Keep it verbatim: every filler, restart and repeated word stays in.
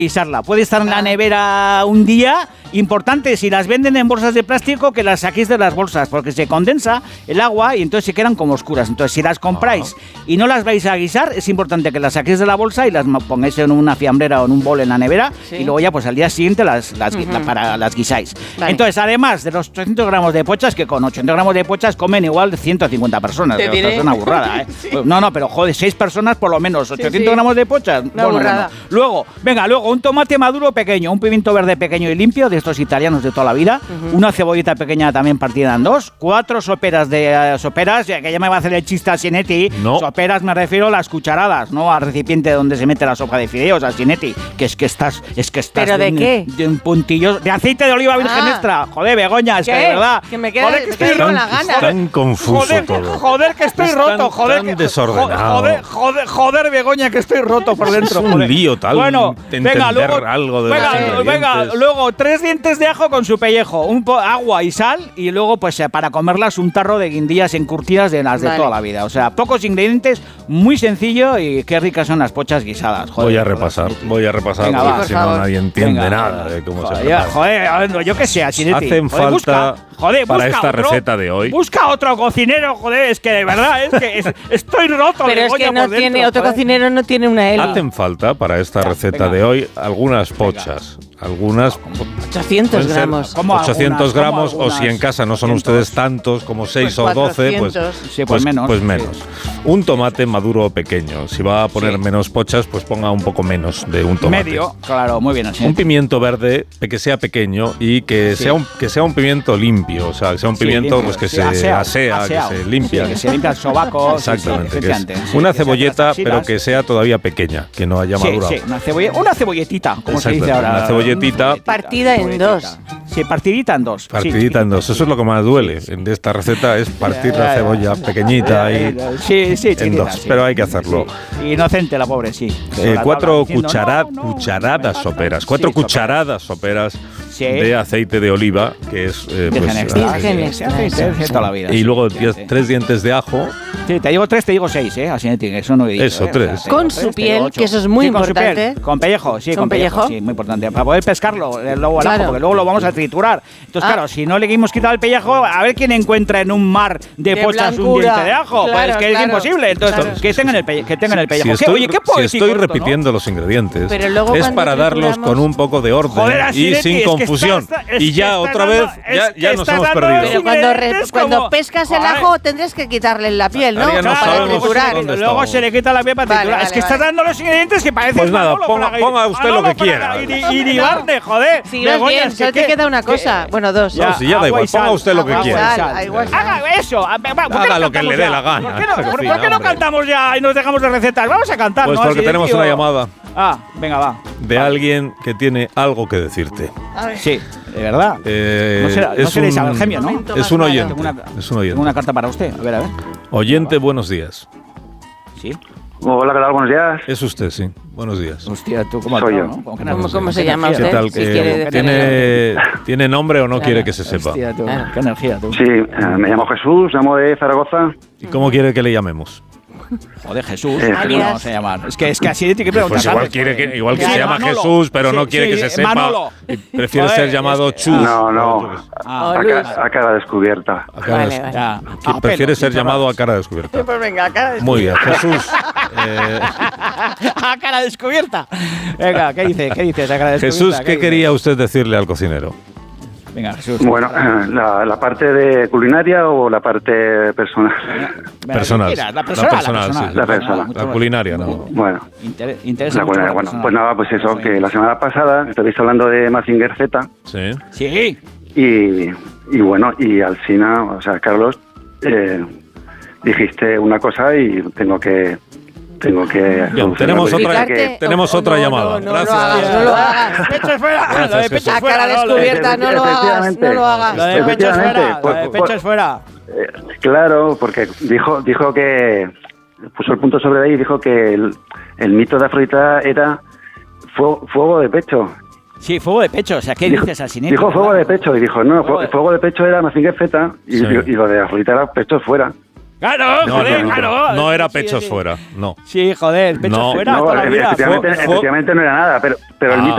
guisarla. Puede estar en la nevera un día. Importante, si las venden en bolsas de plástico, que las saquéis de las bolsas, porque se condensa el agua y entonces se quedan como oscuras. Entonces, si las compráis ah. y no las vais a guisar, es importante que las saquéis de la bolsa y las pongáis en una fiambrera o en un bol en la nevera, ¿sí? Y luego ya pues al día siguiente las, las, uh-huh. la, para, las guisáis. Vale. Entonces, además de los ochocientos gramos de pochas, que con ochocientos gramos de pochas comen igual ciento cincuenta personas. Te diré. Es una burrada, ¿eh? Sí. No, no, pero joder, seis personas por lo menos, ochocientos sí, sí. gramos de pochas. Una bueno, burrada. Bueno. Luego, venga, luego un tomate maduro pequeño, un pimiento verde pequeño y limpio, de estos italianos de toda la vida, uh-huh. una cebollita pequeña también partida en dos, cuatro soperas de uh, soperas, ya que ya me va a hacer el chiste a Sinetti, no. Soperas me refiero a las cucharadas, no al recipiente donde se mete la sopa de fideos, a Sinetti, que es que estás, es que estás ¿Pero de, de qué? De un puntillo, de aceite de oliva virgen ah. extra, joder, Begoña, es ¿Qué? que de verdad, que me queda, joder, que me estoy con la gana, tan confuso joder, todo, joder, que estoy es roto, tan, joder, tan que, desordenado, joder, joder, joder, Begoña, que estoy roto por dentro, es un joder. lío tal, bueno, venga, luego, algo de venga, los venga, luego tres dientes de ajo con su pellejo, un po- agua y sal, y luego pues para comerlas un tarro de guindillas encurtidas de las de vale. toda la vida. O sea, pocos ingredientes, muy sencillo y qué ricas son las pochas guisadas. Joder, voy a repasar, voy a repasar venga, porque va, si no nadie entiende venga, nada de cómo joder, se prepara. Joder, yo qué sé, Asinetti. Hacen joder, falta busca, joder, para busca esta otro, receta de hoy. Busca otro cocinero, joder, es que de verdad es que es, estoy roto. Pero es que no por tiene dentro, otro joder. cocinero, no tiene una L. Hacen falta para esta ya, receta venga. de hoy algunas pochas. Venga. Algunas ochocientos gramos. ochocientos gramos algunas, o si en casa no son ochocientos. ustedes tantos como seis pues o doce, pues, sí, pues, pues menos. Pues menos. Sí. Un tomate maduro pequeño. Si va a poner sí. menos pochas, pues ponga un poco menos de un tomate. Medio, claro, muy bien así. Un pimiento verde que sea pequeño y que sí. sea un que sea un pimiento limpio, o sea, que sea un pimiento sí, pues que sí, se asea, asea asea, que se limpia, sí, que se limpia el sobaco. Exactamente. Sí, que es sí, una sí, cebolleta, pero que sea todavía pequeña, que no haya madurado. Sí, sí, una, cebolla, una cebolletita, como se dice ahora. Una cebolletita. Partida en dos. Sí, partidita en dos. Partidita sí. en dos. Eso es lo que más duele sí, sí. de esta receta, es partir la cebolla pequeñita ahí sí, sí, en dos. Sí. Pero hay que hacerlo. Sí. Inocente la pobre, sí. Eh, cuatro cuchara, no, no, cucharadas no soperas. Cuatro sí, cucharadas soperas sí. de aceite de oliva, que es eh, pues, aceite toda la vida. Y luego diez, tres dientes de ajo. Sí, te digo tres, te digo seis, ¿eh? Así eso no he dicho. Eso, ¿eh? tres. O sea, con tres, su piel, que eso es muy sí, con importante. Con pellejo, sí, con, con pellejo? pellejo. Sí, muy importante. Para poder pescarlo, luego al claro. ajo, porque luego lo vamos a triturar. Entonces, ah. claro, si no le hemos quitado el pellejo, a ver quién encuentra en un mar de, de pochas blancura. Un diente de ajo. Claro, pues es que claro, es imposible. Entonces, claro. que tengan el, pelle que tengan el pellejo. Si estoy, Oye, qué si estoy esto, repitiendo ¿no? los ingredientes, pero luego es para darlos con un poco de orden Joder, y sin es confusión. Que está, es y ya otra vez, ya, ya nos hemos perdido. Pero cuando, re, cuando pescas el ajo, tendrás que quitarle la piel, ¿no? Para triturar. Luego se le quita la piel para triturar. Es que está dando los ingredientes que parecen. Pues nada, ponga usted lo que quiera. Y Ibarne, joder. Si no es bien, solo te queda una cosa. Bueno, dos. No, si ya da igual, ponga usted lo que quiera. Haga eso. Haga lo que le dé la gana. ¿Por qué no cantamos ya y nos dejamos de recetas? Vamos a cantar, Pues porque tenemos una llamada. Ah, venga, va. De alguien que tiene algo que decirte. Sí, de verdad. Eh, no será, no seréis un, Algemio, ¿no? Es un oyente. Una, es un oyente. Una carta para usted. A ver, a ver. Oyente, buenos días. Sí. Hola, ¿qué tal? Buenos días. Es usted, sí. Buenos días. Hostia, tú cómo soy yo. ¿no? ¿Cómo, ¿Cómo, ¿Cómo se llama usted? ¿Qué tal? Si que ¿Tiene, ¿Tiene nombre o no claro. quiere que se sepa? Hostia, tú. Claro. Qué energía, tú. Sí, eh, me llamo Jesús, llamo de Zaragoza. ¿Y cómo quiere que le llamemos? Joder, Jesús. Eh, ¿Cómo vamos a llamar? Es que, es que así tiene que preguntar. Pues igual, quiere que, igual que se llama Manolo. Jesús, pero sí, no quiere sí, que se sepa. Manolo. Y prefiere Joder, ser llamado es que, Chus. No, no. Ah, a, ca a cara descubierta. A cara vale, vale. Ya. Ah, prefiere ser llamado a cara descubierta. Pues venga, a cara descubierta. Muy bien, Jesús. Eh, a cara descubierta. Venga, ¿qué dice? ¿Qué dices a cara descubierta? Jesús, ¿qué, ¿qué quería usted decirle al cocinero? Venga, Jesús. Bueno, la, la parte de culinaria o la parte personal. Venga, personal. La personal. La personal, la, sí. la, personal. la culinaria, no. Bueno. Inter interesa la mucho la bueno, personal. pues nada, pues eso, que la semana pasada estabais hablando de Mazinger Z. Sí. Sí. Y, y bueno, y al final, o sea, Carlos, eh, dijiste una cosa y tengo que... Tengo que... Bien, tenemos otra, que, tenemos o, otra no, llamada. No, no, Gracias. No lo hagas, no lo hagas. Pecho fuera. Gracias, Lo de pecho Jesús. fuera. A cara descubierta, no lo hagas, no lo hagas. Lo de pecho fuera. Lo de pecho es fuera. Eh, claro, porque dijo dijo que... Puso el punto sobre ahí y dijo que el, el mito de Afrodita era fuego, fuego de pecho. Sí, fuego de pecho. O sea, ¿qué dijo, dices al cine? Dijo fuego de pecho y dijo, no, fuego, fuego de pecho era Mazinger Z y, sí. y, y lo de Afrodita era pechos fuera. Claro, no, joder, no, no, claro. No era sí, pechos sí. fuera, no. Sí, joder, pechos no, fuera no, toda la vida. Efectivamente, Fue, efectivamente no era nada, pero, pero ah, el mito